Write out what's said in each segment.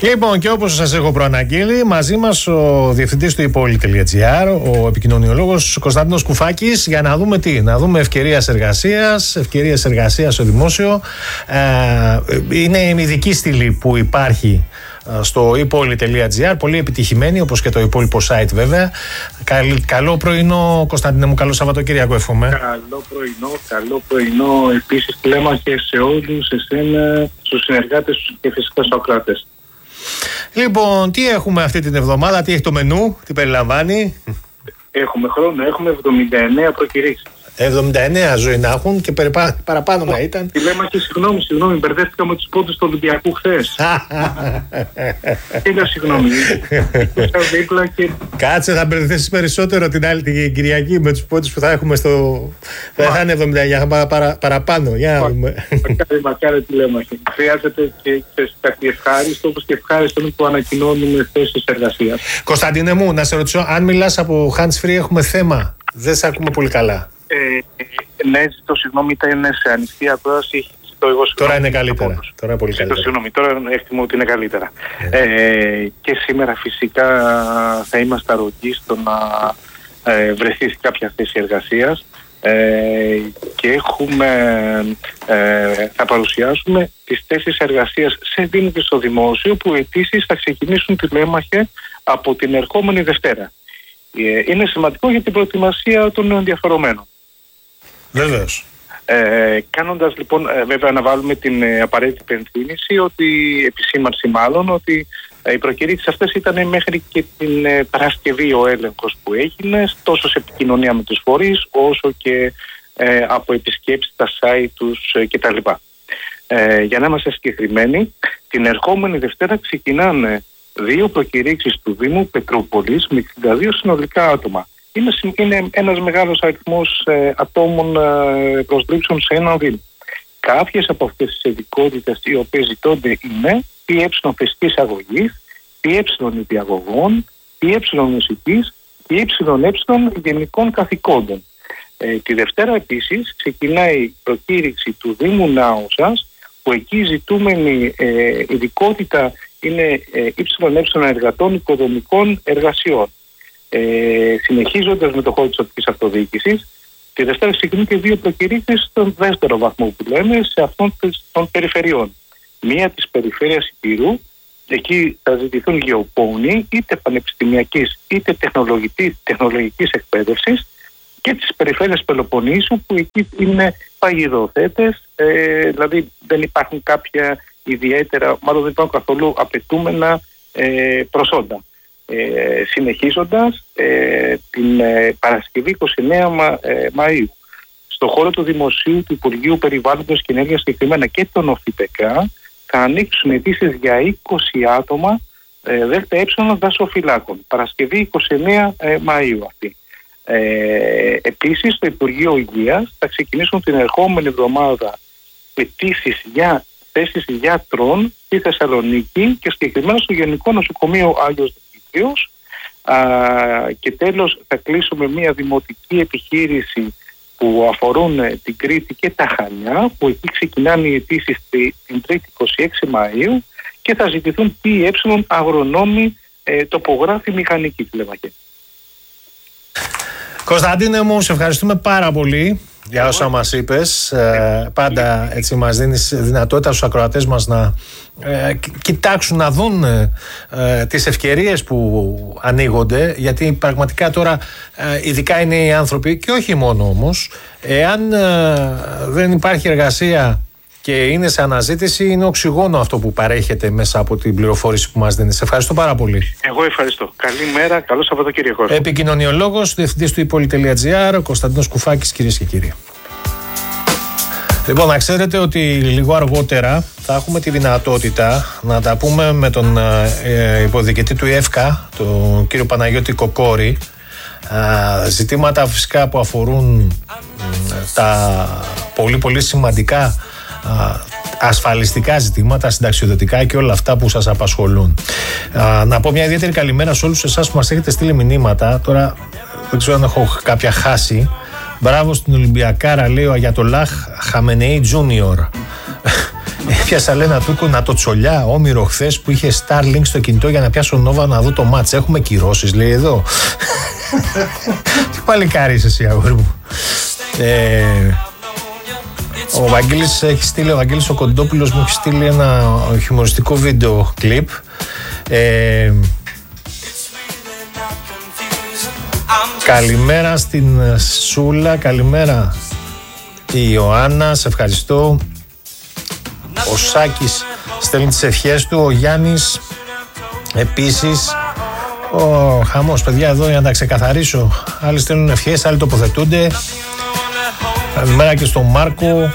Λοιπόν, και όπως σας έχω προαναγγείλει, μαζί μας ο διευθυντής του ePoly.gr, ο επικοινωνιολόγος Κωνσταντίνος Κουφάκης, για να δούμε τι, να δούμε ευκαιρίες εργασίας στο δημόσιο. Είναι η ειδική στήλη που υπάρχει στο ePoly.gr, πολύ επιτυχημένη, όπως και το υπόλοιπο site βέβαια. Καλό πρωινό, Κωνσταντίνε μου, καλό Σαββατοκύριακο εύχομαι. Καλό πρωινό επίσης τηλέμαχε σε όλους, εσένα, στους συνεργάτες και φυσικά στους ακροατές. Λοιπόν, τι έχουμε αυτή την εβδομάδα, τι έχει το μενού, τι περιλαμβάνει? Έχουμε χρόνο, έχουμε 79 προκηρύξεις. 79 ζωή να έχουν και παραπάνω να ήταν. Τηλέμαχε, συγγνώμη, μπερδεύτηκα με τους πόντους του Ολυμπιακού χθες. Συγγνώμη. Κάτσε, θα μπερδευτείς περισσότερο την Κυριακή με τους πόντους που θα έχουμε θα είναι 79 παραπάνω. Για να δούμε. Μακάρι τηλέμαχε. Χρειάζεται και κάτι ευχάριστο, όπως και ευχάριστο που ανακοινώνουμε θέσεις εργασίας. Κωνσταντίνε μου, να σε ρωτήσω, αν μιλάς από hands free έχουμε θέμα. Δεν σε ακούμε πολύ καλά. Ναι, ζητώ συγγνώμη, ήταν σε ανοιχτή ακρόαση. Τώρα είναι καλύτερα. Τώρα πολύ καλύτερα. Συγγνώμη, τώρα εκτιμώ ότι είναι καλύτερα. Και σήμερα φυσικά θα είμαστε αρρωγοί στο να βρεθεί σε κάποια θέση εργασίας και θα παρουσιάσουμε τις θέσεις εργασίας σε δήμο και στο δημόσιο, που αιτήσεις θα ξεκινήσουν τηλέμαχε από την ερχόμενη Δευτέρα. Είναι σημαντικό για την προετοιμασία των ενδιαφερομένων. Βεβαίως. Κάνοντας λοιπόν, βέβαια να βάλουμε την απαραίτητη υπενθύμηση, επισήμανση μάλλον, ότι οι προκηρύξεις αυτές ήταν μέχρι και την Παρασκευή ο έλεγχος που έγινε, τόσο σε επικοινωνία με τους φορείς, όσο και από επισκέψεις στα site τους κτλ. Για να είμαστε συγκεκριμένοι, την ερχόμενη Δευτέρα ξεκινάνε 2 προκηρύξεις του Δήμου Πετρούπολης με 62 συνολικά άτομα. Είναι ένας μεγάλος αριθμός ατόμων προσλήψεων σε έναν Δήμο. Κάποιες από αυτές τις ειδικότητες οι οποίες ζητώνται είναι ΠΕ φυσικής αγωγής, ΠΕ νηπιαγωγών, ΠΕ μουσικής, ΠΕ γενικών καθηκόντων. Τη Δευτέρα επίσης ξεκινάει η προκήρυξη του Δήμου Νάωσας, που εκεί η ζητούμενη ειδικότητα είναι ΕΕ εργατών οικοδομικών εργασιών. Συνεχίζοντας με το χώρο της τοπικής αυτοδιοίκησης, τη Δευτέρα ξεκινούν και 2 προκηρύξεις στον δεύτερο βαθμό που λέμε, σε αυτών των περιφερειών. Μία της περιφέρειας Υπήρου, εκεί θα ζητηθούν γεωπόνοι είτε πανεπιστημιακής είτε τεχνολογικής εκπαίδευσης, και της περιφέρειας Πελοποννήσου, που εκεί είναι παγιδοθέτες, δηλαδή δεν υπάρχουν κάποια ιδιαίτερα, μάλλον δεν υπάρχουν καθόλου απαιτούμενα προσόντα. Συνεχίζοντας, την Παρασκευή 29 Μαΐου, στο χώρο του Δημοσίου του Υπουργείου Περιβάλλοντος και Ενέργειας συγκεκριμένα και των ΟΦΙΠΕΚΑ, θα ανοίξουν αιτήσεις για 20 άτομα ΔΕ δασοφυλάκων. Παρασκευή 29 Μαΐου αυτή. Επίσης, στο Υπουργείο Υγείας θα ξεκινήσουν την ερχόμενη εβδομάδα αιτήσεις για θέσεις γιατρών στη Θεσσαλονίκη και συγκεκριμένα στο Γενικό Νοσοκομείο Άγιος Δημήτριος. Και τέλος θα κλείσουμε μια δημοτική επιχείρηση που αφορούν την Κρήτη και τα Χανιά, που εκεί ξεκινάνε οι αιτήσεις την 3η 26 Μαΐου και θα ζητηθούν ΠΕ αγρονόμοι, τοπογράφοι, μηχανικοί τηλεμαχέ. Κωνσταντίνε μου, σε ευχαριστούμε πάρα πολύ για όσα μας είπες. Πάντα έτσι μας δίνεις δυνατότητα στους ακροατές μας να κοιτάξουν, να δουν τις ευκαιρίες που ανοίγονται, γιατί πραγματικά τώρα ειδικά είναι οι άνθρωποι, και όχι μόνο όμως, εάν δεν υπάρχει εργασία και είναι σε αναζήτηση, είναι οξυγόνο αυτό που παρέχεται μέσα από την πληροφόρηση που μας δίνεις. Σε ευχαριστώ πάρα πολύ. Εγώ ευχαριστώ. Καλημέρα, καλό Σαββατοκύριακο. Επικοινωνιολόγος, διευθυντής του ePoly.gr, ο Κωνσταντίνος Κουφάκης, κυρίες και κύριοι. Λοιπόν, να ξέρετε ότι λίγο αργότερα θα έχουμε τη δυνατότητα να τα πούμε με τον υποδιοικητή του ΕΦΚΑ, τον κύριο Παναγιώτη Κοκόρη, ζητήματα φυσικά που αφορούν τα πολύ πολύ σημαντικά ασφαλιστικά ζητήματα, συνταξιοδοτικά και όλα αυτά που σας απασχολούν. Να πω μια ιδιαίτερη καλημέρα σε όλους εσάς που μας έχετε στείλει μηνύματα. Τώρα δεν ξέρω αν έχω κάποια χάσει. Μπράβο στην Ολυμπιακάρα, λέει ο Αγιατολάχ Χαμενεή Τζούνιορ. Έπιασα, λέει, να το τσολιά Όμηρο χθες που είχε Starlink στο κινητό για να πιάσω Νόβα να δω το μάτς. Έχουμε κυρώσεις, λέει, εδώ. Τι παλικάρι είσαι εσύ, αγόρι μου. Ο Βαγγέλης έχει στείλει, ο Βαγγέλης ο Κοντόπουλος μου έχει στείλει ένα χιουμοριστικό βίντεο κλιπ. Καλημέρα στην Σούλα, καλημέρα η Ιωάννα, σε ευχαριστώ. Ο Σάκης στέλνει τις ευχές του, ο Γιάννης επίσης. Ο χαμός, παιδιά, εδώ για να τα ξεκαθαρίσω. Άλλοι στέλνουν ευχές, άλλοι τοποθετούνται. Καλημέρα και στον Μάρκο.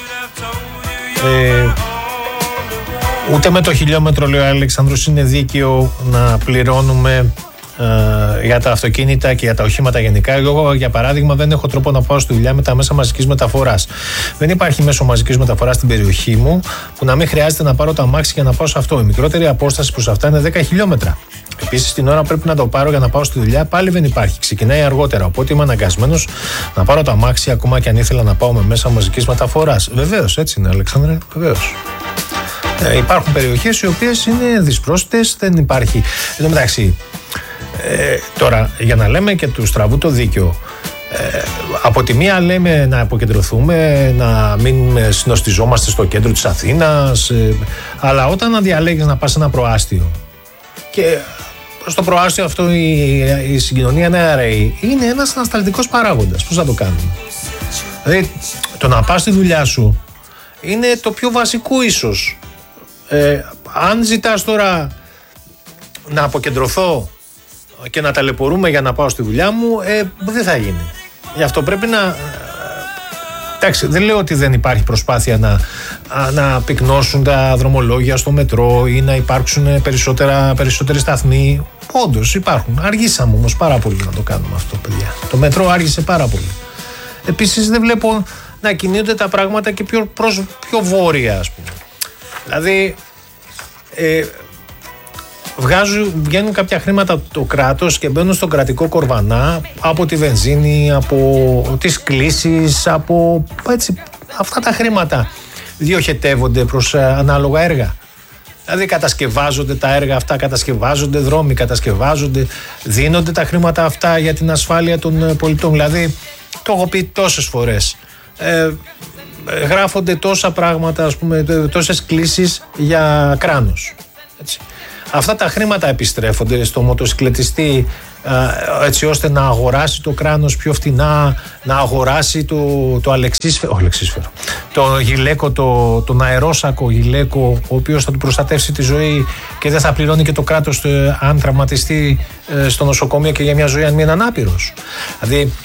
Ούτε με το χιλιόμετρο, λέει ο Αλεξανδρός, είναι δίκαιο να πληρώνουμε για τα αυτοκίνητα και για τα οχήματα γενικά. Εγώ, για παράδειγμα, δεν έχω τρόπο να πάω στη δουλειά με τα μέσα μαζικής μεταφοράς. Δεν υπάρχει μέσο μαζικής μεταφοράς στην περιοχή μου που να μην χρειάζεται να πάρω τα αμάξι για να πάω σε αυτό. Η μικρότερη απόσταση προς αυτά είναι 10 χιλιόμετρα. Επίσης, την ώρα που πρέπει να το πάρω για να πάω στη δουλειά, πάλι δεν υπάρχει. Ξεκινάει αργότερα. Οπότε είμαι αναγκασμένος να πάρω τα αμάξι, ακόμα και αν ήθελα να πάω με μέσα μαζικής μεταφοράς. Βεβαίως, έτσι είναι, Αλέξανδρε, βεβαίως. Υπάρχουν περιοχές οι οποίες είναι δυσπρόσιτες, δεν υπάρχει. Εν τω μεταξύ, τώρα, για να λέμε και του στραβού το δίκαιο, από τη μία λέμε να αποκεντρωθούμε, να μην συνοστιζόμαστε στο κέντρο της Αθήνας, αλλά όταν διαλέγεις να πας σε ένα προάστιο και στο προάστιο αυτό η συγκοινωνία είναι αραιή, είναι ένας ανασταλτικός παράγοντας. Πώς θα το κάνουμε? Δηλαδή, το να πας στη δουλειά σου είναι το πιο βασικό ίσως. Αν ζητάς τώρα να αποκεντρωθώ και να ταλαιπωρούμε για να πάω στη δουλειά μου, δεν θα γίνει. Γι' αυτό πρέπει να... Εντάξει, δεν λέω ότι δεν υπάρχει προσπάθεια να πυκνώσουν τα δρομολόγια στο μετρό ή να υπάρξουν περισσότεροι σταθμοί. Όντως υπάρχουν. Αργήσαμε όμως πάρα πολύ να το κάνουμε αυτό, παιδιά. Το μετρό άργησε πάρα πολύ. Επίσης δεν βλέπω να κινούνται τα πράγματα και πιο βόρεια, ας πούμε. Δηλαδή... βγαίνουν κάποια χρήματα το κράτος και μπαίνουν στον κρατικό κορβανά από τη βενζίνη, από τις κλήσεις, από έτσι, αυτά τα χρήματα διοχετεύονται προς ανάλογα έργα. Δηλαδή κατασκευάζονται τα έργα αυτά, κατασκευάζονται δρόμοι, δίνονται τα χρήματα αυτά για την ασφάλεια των πολιτών. Δηλαδή το έχω πει τόσες φορές, γράφονται τόσα πράγματα, ας πούμε, τόσες κλήσεις για κράνος, έτσι. Αυτά τα χρήματα επιστρέφονται στο μοτοσυκλετιστή, έτσι ώστε να αγοράσει το κράνος πιο φτηνά, να αγοράσει το αλεξίσφαιρο, το γυλαίκο, τον αερόσακο γυλαίκο, ο οποίος θα του προστατεύσει τη ζωή και δεν θα πληρώνει και το κράτος αν τραυματιστεί στο νοσοκομείο και για μια ζωή αν μείνει ανάπηρος. Δηλαδή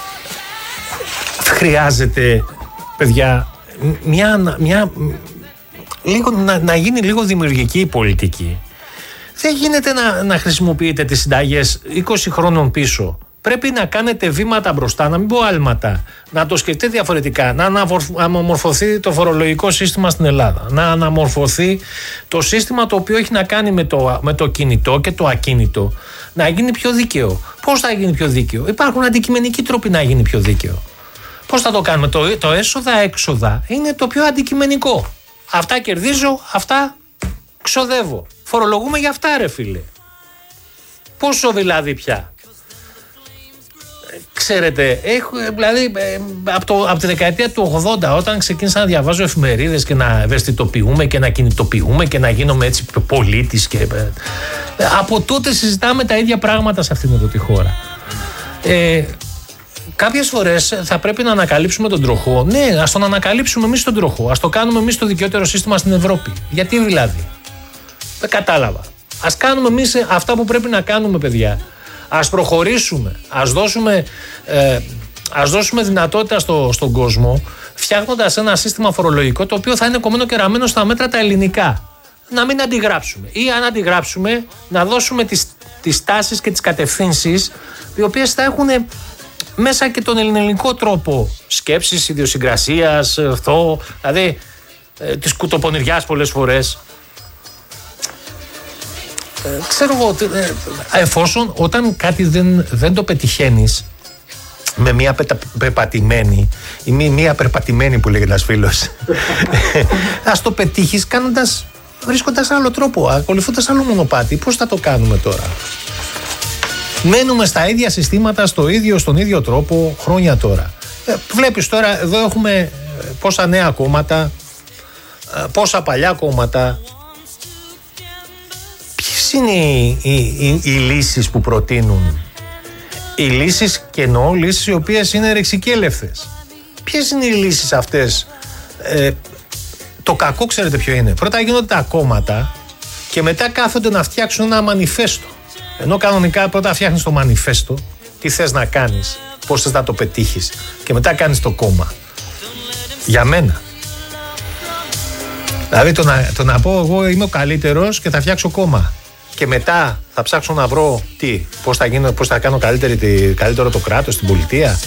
χρειάζεται, παιδιά, να γίνει λίγο δημιουργική η πολιτική. Δεν γίνεται να χρησιμοποιείτε τις συνταγές 20 χρόνων πίσω. Πρέπει να κάνετε βήματα μπροστά, να μην πω άλματα. Να το σκεφτείτε διαφορετικά. Να αναμορφωθεί το φορολογικό σύστημα στην Ελλάδα. Να αναμορφωθεί το σύστημα το οποίο έχει να κάνει με το κινητό και το ακίνητο. Να γίνει πιο δίκαιο. Πώς θα γίνει πιο δίκαιο? Υπάρχουν αντικειμενικοί τρόποι να γίνει πιο δίκαιο. Πώς θα το κάνουμε? Το έσοδα-έξοδα είναι το πιο αντικειμενικό. Αυτά κερδίζω, αυτά ξοδεύω. Φορολογούμε για αυτά, ρε φίλε. Πόσο δηλαδή πια? Ξέρετε, δηλαδή από τη δεκαετία του 80, όταν ξεκίνησα να διαβάζω εφημερίδες και να ευαισθητοποιούμε και να κινητοποιούμε και να γίνομαι έτσι πολίτης και... από τότε συζητάμε τα ίδια πράγματα σε αυτήν εδώ τη χώρα. Κάποιες φορές θα πρέπει να ανακαλύψουμε τον τροχό. Ναι, ας τον ανακαλύψουμε εμείς τον τροχό. Ας το κάνουμε εμείς το δικαιότερο σύστημα στην Ευρώπη. Γιατί δηλαδή? Δεν κατάλαβα. Ας κάνουμε εμείς αυτά που πρέπει να κάνουμε, παιδιά. Ας προχωρήσουμε. Ας δώσουμε δυνατότητα στον κόσμο, φτιάχνοντας ένα σύστημα φορολογικό το οποίο θα είναι κομμένο και ραμμένο στα μέτρα τα ελληνικά. Να μην αντιγράψουμε. Ή αν αντιγράψουμε, να δώσουμε τις τάσεις και τις κατευθύνσεις, οι οποίες θα έχουν μέσα και τον ελληνικό τρόπο σκέψης, ιδιοσυγκρασίας, δηλαδή της κουτοπονηριάς πολλές φορές. Ξέρω εγώ, εφόσον όταν κάτι δεν το πετυχαίνεις, με μία περπατημένη ή μία περπατημένη που λέγει ένας φίλος. Ας το πετύχεις βρίσκοντας άλλο τρόπο, ακολουθώντας άλλο μονοπάτι. Πώς θα το κάνουμε τώρα? Μένουμε στα ίδια συστήματα, στον ίδιο τρόπο χρόνια τώρα. Βλέπεις τώρα, εδώ έχουμε πόσα νέα κόμματα, πόσα παλιά κόμματα. Ποιες είναι οι λύσεις που προτείνουν? Οι λύσεις, και εννοώ λύσεις οι οποίες είναι ρεξικέλευθες. Ποιες είναι οι λύσεις αυτές? Το κακό ξέρετε ποιο είναι? Πρώτα γίνονται τα κόμματα και μετά κάθονται να φτιάξουν ένα μανιφέστο. Ενώ κανονικά πρώτα φτιάχνεις το μανιφέστο, τι θες να κάνεις, πώς θες να το πετύχεις, και μετά κάνεις το κόμμα. Για μένα. Δηλαδή το να πω εγώ είμαι ο καλύτερος και θα φτιάξω κόμμα. Και μετά θα ψάξω να βρω πώς θα κάνω καλύτερο το κράτος, την πολιτεία.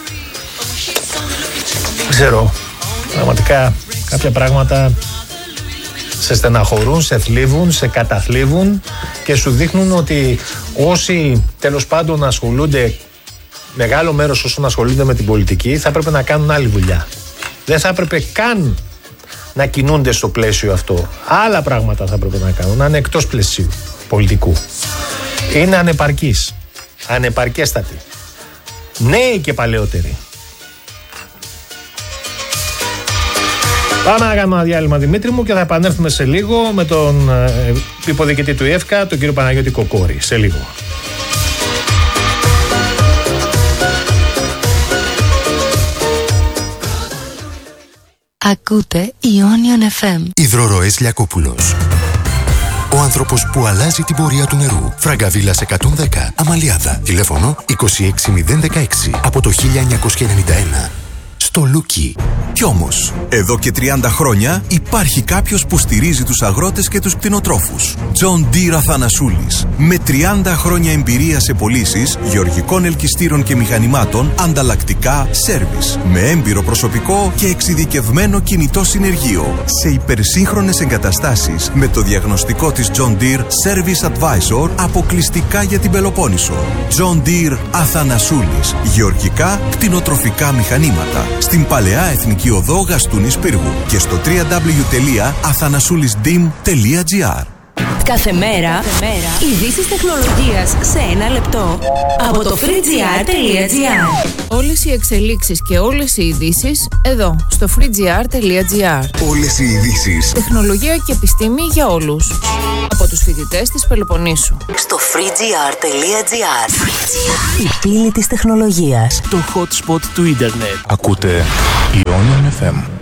Δεν ξέρω. Πραγματικά κάποια πράγματα σε στεναχωρούν, σε θλίβουν, σε καταθλίβουν και σου δείχνουν ότι όσοι τέλος πάντων ασχολούνται, μεγάλο μέρος όσων ασχολούνται με την πολιτική, θα έπρεπε να κάνουν άλλη δουλειά. Δεν θα έπρεπε καν να κινούνται στο πλαίσιο αυτό. Άλλα πράγματα θα έπρεπε να κάνουν, να είναι εκτός πλαισίου πολιτικού. Είναι ανεπαρκείς, ανεπαρκέστατοι, νέοι και παλαιότεροι. Πάμε να κάνουμε ένα διάλειμμα, Δημήτρη μου, και θα επανέλθουμε σε λίγο με τον υποδιοικητή του ΕΦΚΑ, τον κύριο Παναγιώτη Κοκόρη. Σε λίγο. Ακούτε Ionian FM. Υδροροές Λιακόπουλος. Ο άνθρωπος που αλλάζει την πορεία του νερού. Φραγκαβίλας 110, Αμαλιάδα. Τηλέφωνο 26016 από το 1991. Στο Λούκι. Κι όμως, εδώ και 30 χρόνια υπάρχει κάποιος που στηρίζει τους αγρότες και τους κτηνοτρόφους. John Deere Αθανασούλης. Με 30 χρόνια εμπειρία σε πωλήσεις γεωργικών ελκυστήρων και μηχανημάτων, ανταλλακτικά, σέρβις. Με έμπειρο προσωπικό και εξειδικευμένο κινητό συνεργείο. Σε υπερσύγχρονες εγκαταστάσεις με το διαγνωστικό της John Deere Service Advisor αποκλειστικά για την Πελοπόννησο. John Deere Αθανασούλης. Γεωργικά, κτηνοτροφικά μηχανήματα. Στην Παλαιά Εθνική Οδό Γαστούνης Πύργου και στο www.athanasoulisdim.gr. Κάθε μέρα ειδήσεις τεχνολογίας σε ένα λεπτό από το freegr.gr. Όλες οι εξελίξεις και όλες οι ειδήσεις εδώ στο freegr.gr. Όλες οι ειδήσεις. Τεχνολογία και επιστήμη για όλους. Από τους φοιτητές της Πελοποννήσου. Στο freegr.gr. Η πύλη της τεχνολογίας. Το hotspot του ίντερνετ. Ακούτε Ionian FM.